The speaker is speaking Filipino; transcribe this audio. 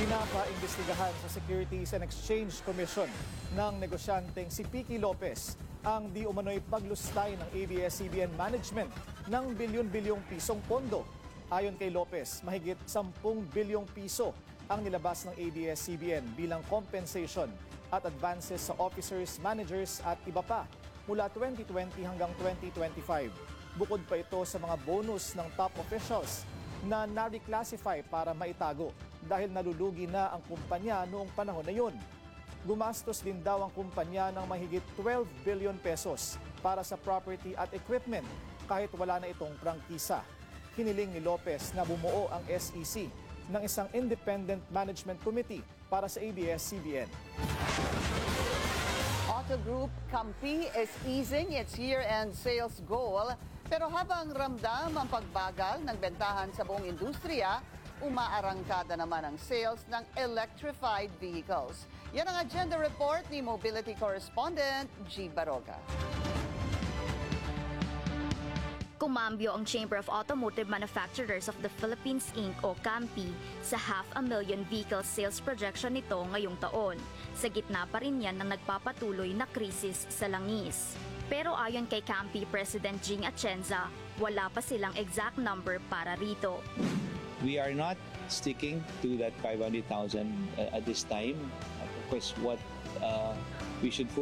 Pinapaimbestigahan sa Securities and Exchange Commission ng negosyanteng si Piqui Lopez ang di umano'y paglustay ng ABS-CBN management ng bilyon-bilyong pisong pondo. Ayon kay Lopez, mahigit 10 bilyong piso ang nilabas ng ABS-CBN bilang compensation at advances sa officers, managers at iba pa mula 2020 hanggang 2025. Bukod pa ito sa mga bonus ng top officials na na-reclassify para maitago dahil nalulugi na ang kumpanya noong panahon na yun. Gumastos din daw ang kumpanya ng mahigit 12 billion pesos para sa property at equipment kahit wala na itong prangkisa. Hiniling ni Lopez na bumuo ang SEC ng isang independent management committee para sa ABS-CBN. Auto Group Campi is easing its year-end sales goal, pero habang ramdam ang pagbagal ng bentahan sa buong industriya, umaarangkada naman ang sales ng electrified vehicles. Yan ang agenda report ni Mobility Correspondent G. Baroga. Kumambyo ang Chamber of Automotive Manufacturers of the Philippines Inc. o CAMPI sa 500,000 vehicle sales projection nito ngayong taon. Sa gitna pa rin yan ng nagpapatuloy na krisis sa langis. Pero ayon kay CAMPI President Jing Atienza, wala pa silang exact number para rito. We are not sticking to that 500,000 at this time. Of course, what we should